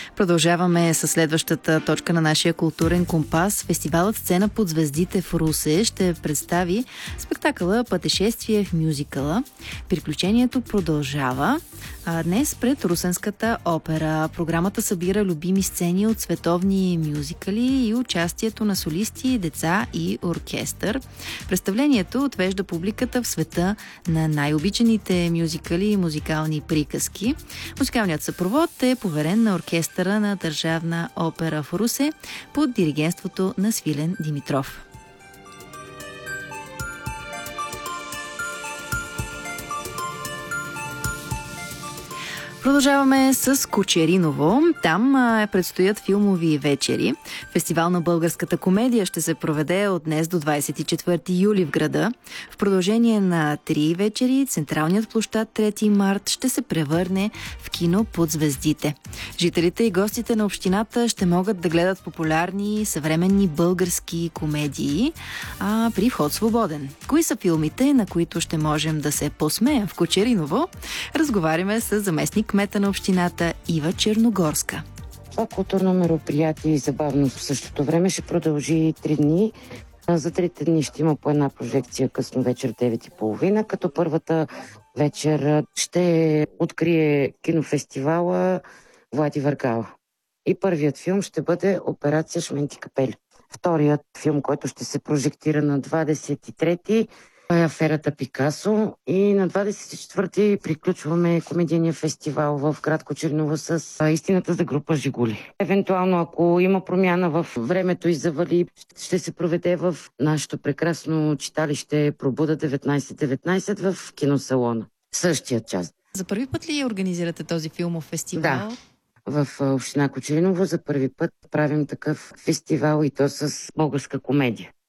Продължаваме с следващата точка на нашия културен компас. Фестивалът Сцена под звездите в Русе ще представи спектакъла Пътешествие в мюзикъла. Приключението продължава днес пред Русенската опера. Програмата събира любими сцени от световни мюзикали и участието на солисти, деца и оркестър. Представлението отвежда публиката в света на най-обичаните мюзикали и музикални приказки. Музикалният съпровод е поверен на оркестъра на Държавна опера в Русе под диригентството на Свилен Димитров. Продължаваме с Кочериново. Там предстоят филмови вечери. Фестивал на българската комедия ще се проведе от днес до 24 юли в града. В продължение на 3 вечери централният площад 3 март ще се превърне в кино под звездите. Жителите и гостите на общината ще могат да гледат популярни съвременни български комедии, при вход свободен. Кои са филмите, на които ще можем да се посмеем в Кочериново? Разговаряме с заместник кмета на общината Ива Черногорска. Това културно мероприятие и забавно в същото време ще продължи 3 дни. За 3 дни ще има по една прожекция късно вечер 9:30, като първата вечер ще открие кинофестивала Влади Въргала. И първият филм ще бъде Операция Шменти капели. Вторият филм, който ще се прожектира на 23-ти, е Аферата Пикасо, и на 24-ти приключваме комедийния фестивал в град Кочериново с Истината за група Жигули. Евентуално, ако има промяна в времето и завали, ще се проведе в нашето прекрасно читалище Пробуда 1919 в киносалона. Същия час. За първи път ли организирате този филмов фестивал? Да. В община Кочериново за първи път правим такъв фестивал, и то с българска комедия.